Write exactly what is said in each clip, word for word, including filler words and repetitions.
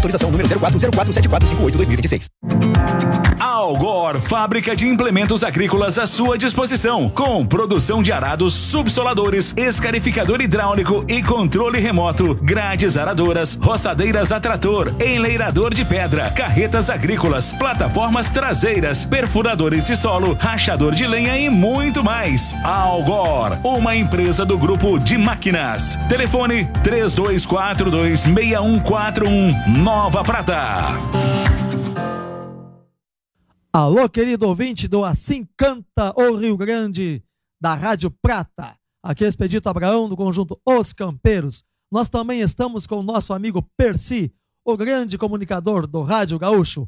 Autorização número zero quatro zero quatro sete quatro cinco oito dois mil e vinte e seis. Algor, fábrica de implementos agrícolas à sua disposição, com produção de arados, subsoladores, escarificador hidráulico e controle remoto, grades aradoras, roçadeiras a trator, enleirador de pedra, carretas agrícolas, plataformas traseiras, perfuradores de solo, rachador de lenha e muito mais. Algor, uma empresa do grupo de máquinas. Telefone três dois quatro dois, seis um quatro um, Nova Prata. Alô, querido ouvinte do Assim Canta o Rio Grande, da Rádio Prata. Aqui é Expedito Abraão, do conjunto Os Campeiros. Nós também estamos com o nosso amigo Percy, o grande comunicador do Rádio Gaúcho.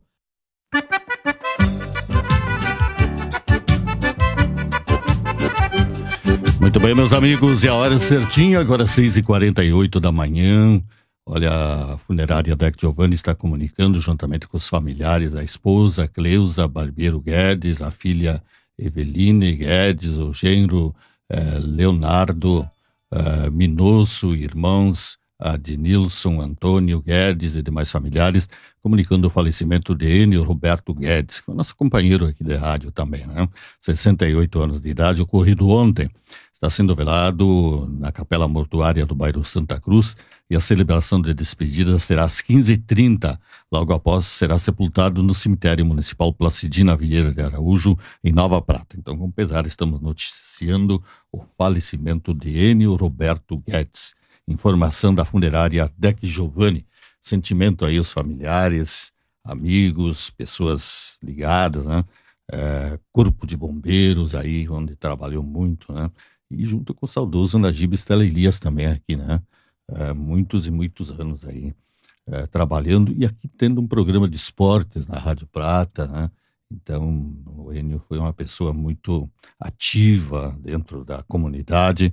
Muito bem, meus amigos, e a hora certinha, agora seis e quarenta e oito da manhã. Olha, a funerária Deck Giovanni está comunicando juntamente com os familiares, a esposa Cleusa Barbeiro Guedes, a filha Eveline Guedes, o genro eh, Leonardo eh, Minosso, irmãos Adnilson, Antônio Guedes e demais familiares, comunicando o falecimento de Enio Roberto Guedes, que foi nosso companheiro aqui de rádio também, né? sessenta e oito anos de idade, ocorrido ontem. Está sendo velado na capela mortuária do bairro Santa Cruz e a celebração de despedida será às quinze e trinta. Logo após, será sepultado no cemitério municipal Placidina Vieira de Araújo, em Nova Prata. Então, com pesar, estamos noticiando o falecimento de Enio Roberto Guedes. Informação da funerária Deck Giovanni. Sentimento aí aos familiares, amigos, pessoas ligadas, né? É, corpo de bombeiros aí, onde trabalhou muito, né? E junto com o saudoso Najib Stella Elias também aqui, né? É, muitos e muitos anos aí é, trabalhando e aqui tendo um programa de esportes na Rádio Prata, né? Então, o Enio foi uma pessoa muito ativa dentro da comunidade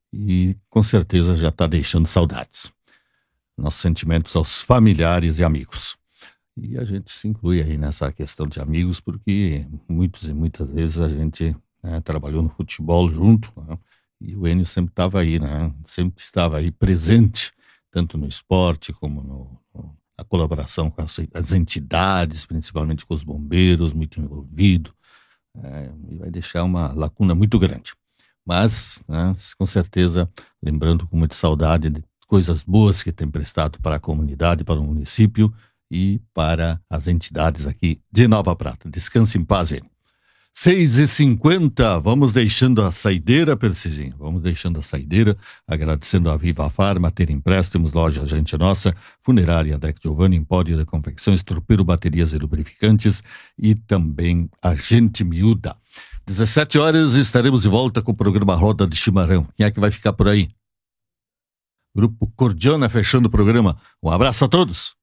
e com certeza já está deixando saudades. Nossos sentimentos aos familiares e amigos. E a gente se inclui aí nessa questão de amigos, porque muitos e muitas vezes a gente, né, trabalhou no futebol junto, né, e o Enio sempre estava aí, né, sempre estava aí presente, tanto no esporte como no, no, na colaboração com as, as entidades, principalmente com os bombeiros, muito envolvido, é, e vai deixar uma lacuna muito grande. Mas, né, com certeza, lembrando com muita saudade de coisas boas que tem prestado para a comunidade, para o município, e para as entidades aqui de Nova Prata. Descanse em paz, Enio. seis e cinquenta, vamos deixando a saideira, Percizinho, vamos deixando a saideira, agradecendo a Viva Farma, Ter Empréstimos, Loja Gente Nossa, Funerária Deck Giovanni, Empório de Confecções, Tropeiro Baterias e Lubrificantes e também a Gente Miúda. dezessete horas estaremos de volta com o programa Roda de Chimarrão. Quem é que vai ficar por aí? Grupo Cordiona fechando o programa. Um abraço a todos.